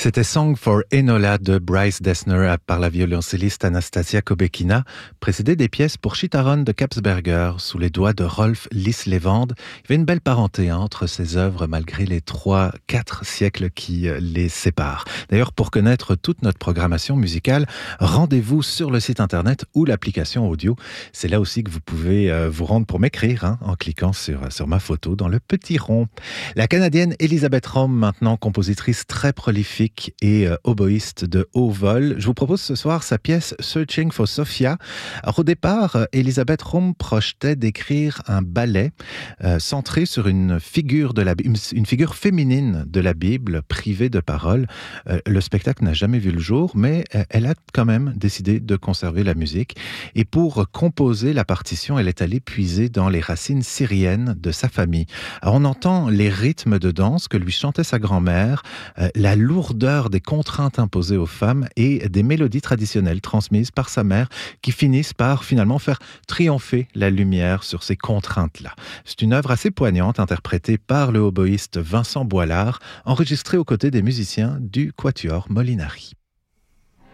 C'était Song for Enola de Bryce Dessner par la violoncelliste Anastasia Kobekina, précédé des pièces pour Chitaron de Kapsberger sous les doigts de Rolf Lislevand. Il y avait une belle parenté entre ces œuvres malgré les 3-4 siècles qui les séparent. D'ailleurs, pour connaître toute notre programmation musicale, rendez-vous sur le site internet ou l'application audio. C'est là aussi que vous pouvez vous rendre pour m'écrire en cliquant sur ma photo dans le petit rond. La Canadienne Elisabeth Röhm, maintenant compositrice très prolifique et oboïste de haut vol. Je vous propose ce soir sa pièce Searching for Sophia. Alors au départ, Elisabeth Röhm projetait d'écrire un ballet centré sur une figure féminine de la Bible, privée de parole. Le spectacle n'a jamais vu le jour, mais elle a quand même décidé de conserver la musique. Et pour composer la partition, elle est allée puiser dans les racines syriennes de sa famille. Alors on entend les rythmes de danse que lui chantait sa grand-mère, la lourdeur des contraintes imposées aux femmes et des mélodies traditionnelles transmises par sa mère qui finissent par finalement faire triompher la lumière sur ces contraintes-là. C'est une œuvre assez poignante interprétée par le oboïste Vincent Boilard, enregistrée aux côtés des musiciens du Quatuor Molinari.